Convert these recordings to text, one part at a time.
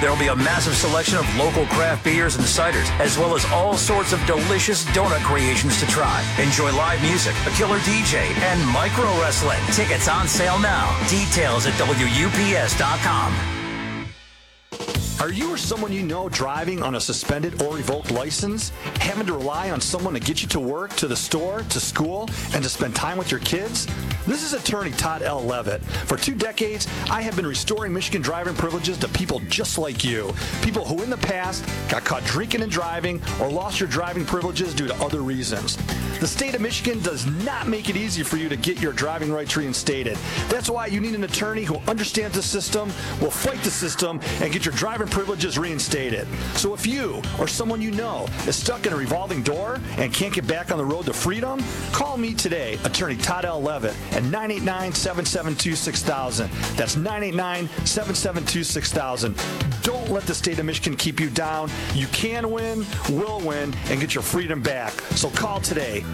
There will be a massive selection of local craft beers and ciders, as well as all sorts of delicious donut creations to try. Enjoy live music, a killer DJ, and micro wrestling. Tickets on sale now. Details at WUPS.com. Are you or someone you know driving on a suspended or revoked license? Having to rely on someone to get you to work, to the store, to school, and to spend time with your kids? This is attorney Todd L. Levitt. For 2 decades, I have been restoring Michigan driving privileges to people just like you. People who in the past got caught drinking and driving or lost your driving privileges due to other reasons. The state of Michigan does not make it easy for you to get your driving rights reinstated. That's why you need an attorney who understands the system, will fight the system, and get your driving privileges reinstated. So if you or someone you know is stuck in a revolving door and can't get back on the road to freedom, call me today, attorney Todd L. Levitt, at 989-772-6000. That's 989-772-6000. Don't let the state of Michigan keep you down. You can win, will win, and get your freedom back. So call today,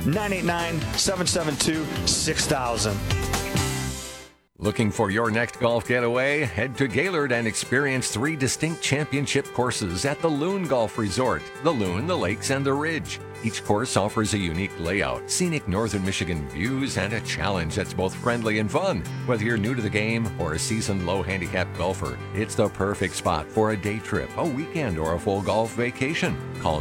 989-772-6000. Looking for your next golf getaway? Head to Gaylord and experience 3 distinct championship courses at the Loon Golf Resort, the Loon, the Lakes, and the Ridge. Each course offers a unique layout, scenic northern Michigan views, and a challenge that's both friendly and fun. Whether you're new to the game or a seasoned low-handicap golfer, it's the perfect spot for a day trip, a weekend, or a full golf vacation. Call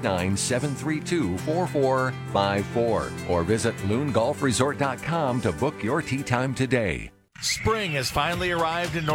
989-732-4454 or visit loongolfresort.com to book your tee time today. Spring has finally arrived in